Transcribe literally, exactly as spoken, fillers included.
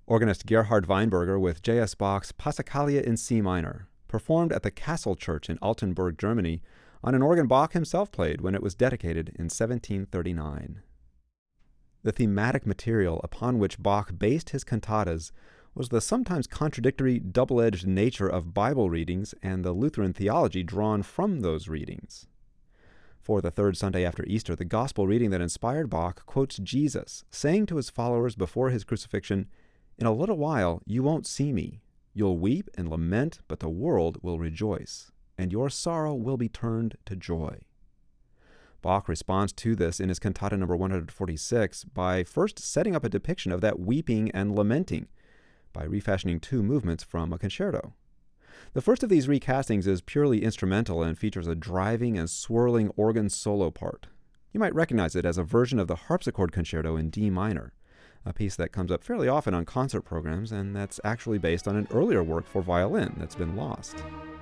Organist Gerhard Weinberger with J S. Bach's Passacaglia in C minor, performed at the Castle Church in Altenburg, Germany, on an organ Bach himself played when it was dedicated in seventeen thirty-nine. The thematic material upon which Bach based his cantatas was the sometimes contradictory, double-edged nature of Bible readings and the Lutheran theology drawn from those readings. For the third Sunday after Easter, the gospel reading that inspired Bach quotes Jesus, saying to his followers before his crucifixion, "In a little while you won't see me. You'll weep and lament, but the world will rejoice, and your sorrow will be turned to joy." Bach responds to this in his cantata number one forty-six by first setting up a depiction of that weeping and lamenting by refashioning two movements from a concerto. The first of these recastings is purely instrumental and features a driving and swirling organ solo part. You might recognize it as a version of the harpsichord concerto in D minor, a piece that comes up fairly often on concert programs and that's actually based on an earlier work for violin that's been lost.